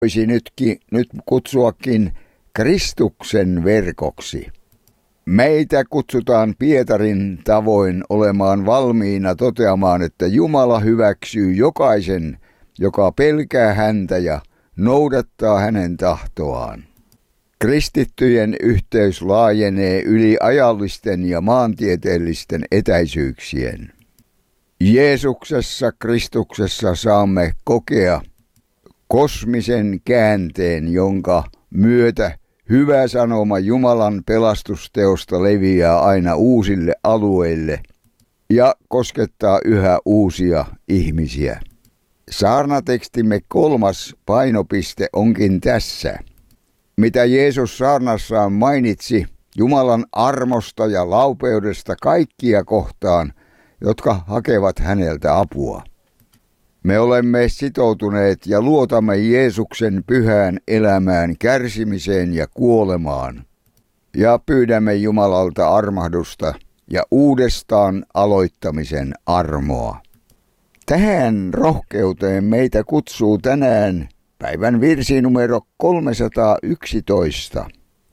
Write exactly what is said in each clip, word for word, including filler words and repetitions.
voisi nytkin, nyt kutsuakin Kristuksen verkoksi. Meitä kutsutaan Pietarin tavoin olemaan valmiina toteamaan, että Jumala hyväksyy jokaisen, joka pelkää häntä ja noudattaa hänen tahtoaan. Kristittyjen yhteys laajenee yli ajallisten ja maantieteellisten etäisyyksien. Jeesuksessa, Kristuksessa saamme kokea kosmisen käänteen, jonka myötä hyvä sanoma Jumalan pelastusteosta leviää aina uusille alueille ja koskettaa yhä uusia ihmisiä. Saarnatekstimme kolmas painopiste onkin tässä. Mitä Jeesus saarnassaan mainitsi Jumalan armosta ja laupeudesta kaikkia kohtaan, jotka hakevat häneltä apua. Me olemme sitoutuneet ja luotamme Jeesuksen pyhään elämään, kärsimiseen ja kuolemaan. Ja pyydämme Jumalalta armahdusta ja uudestaan aloittamisen armoa. Tähän rohkeuteen meitä kutsuu tänään päivän virsi numero kolmesataayksitoista.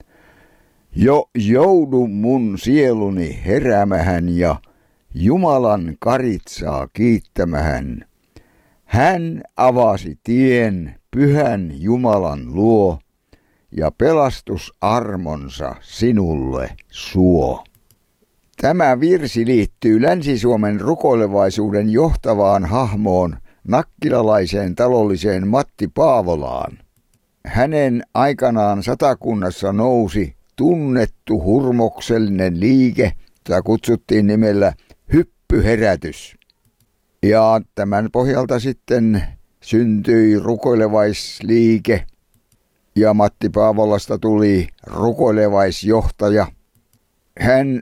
Jo joudu mun sieluni heräämähän ja Jumalan karitsaa kiittämähän. Hän avasi tien pyhän Jumalan luo ja pelastusarmonsa sinulle suo. Tämä virsi liittyy Länsi-Suomen rukoilevaisuuden johtavaan hahmoon, nakkilalaiseen talolliseen Matti Paavolaan. Hänen aikanaan Satakunnassa nousi tunnettu hurmoksellinen liike, jota kutsuttiin nimellä hyppyherätys. Ja tämän pohjalta sitten syntyi rukoilevaisliike ja Matti Paavolasta tuli rukoilevaisjohtaja. Hän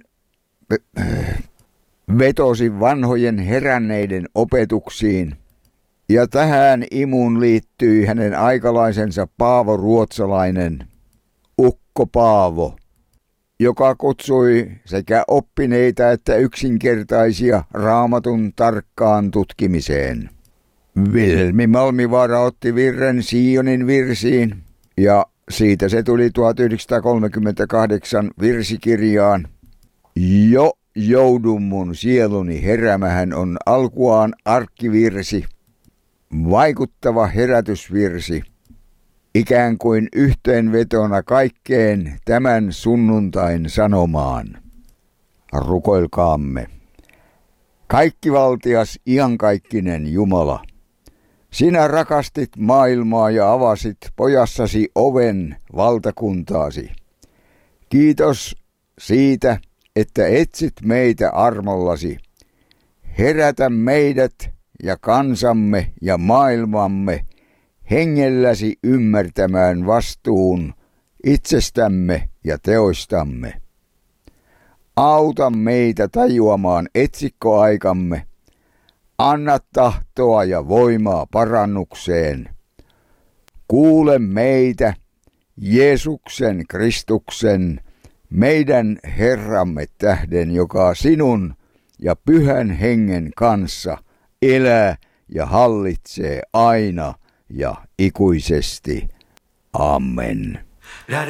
vetosi vanhojen heränneiden opetuksiin ja tähän imuun liittyi hänen aikalaisensa Paavo Ruotsalainen, Ukko Paavo, joka kutsui sekä oppineita että yksinkertaisia Raamatun tarkkaan tutkimiseen. Vilhelmi Malmivaara otti virren Sionin virsiin ja siitä se tuli tuhatyhdeksänsataakolmekymmentäkahdeksan virsikirjaan. Jo joudu mun sieluni heräämähän on alkuaan arkkivirsi, vaikuttava herätysvirsi, ikään kuin yhteenvetona kaikkeen tämän sunnuntain sanomaan. Rukoilkaamme. Kaikkivaltias iankaikkinen Jumala, sinä rakastit maailmaa ja avasit pojassasi oven valtakuntaasi. Kiitos siitä, että etsit meitä armollasi. Herätä meidät ja kansamme ja maailmamme hengelläsi ymmärtämään vastuun itsestämme ja teoistamme. Auta meitä tajuamaan etsikkoaikamme. Anna tahtoa ja voimaa parannukseen. Kuule meitä, Jeesuksen Kristuksen, meidän Herramme tähden, joka sinun ja pyhän hengen kanssa elää ja hallitsee aina ja ikuisesti. Amen.